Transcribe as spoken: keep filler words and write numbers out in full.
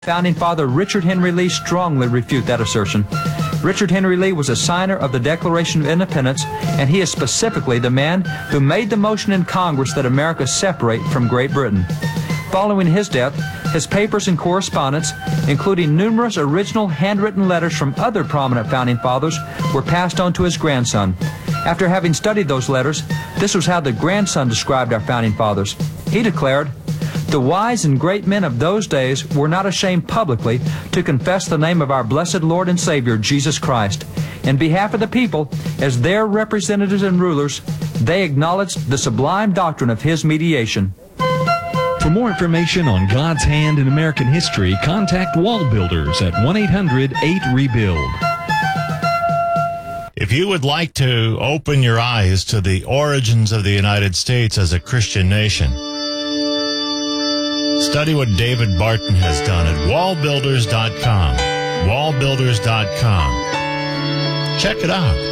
Founding Father Richard Henry Lee strongly refute that assertion. Richard Henry Lee was a signer of the Declaration of Independence, and he is specifically the man who made the motion in Congress that America separate from Great Britain. Following his death, his papers and correspondence, including numerous original handwritten letters from other prominent Founding Fathers, were passed on to his grandson. After having studied those letters, this was how the grandson described our Founding Fathers. He declared, "The wise and great men of those days were not ashamed publicly to confess the name of our blessed Lord and Savior, Jesus Christ. In behalf of the people, as their representatives and rulers, they acknowledged the sublime doctrine of His mediation." For more information on God's hand in American history, contact Wall Builders at one eight hundred eight rebuild. If you would like to open your eyes to the origins of the United States as a Christian nation, study what David Barton has done at wall builders dot com. wall builders dot com. Check it out.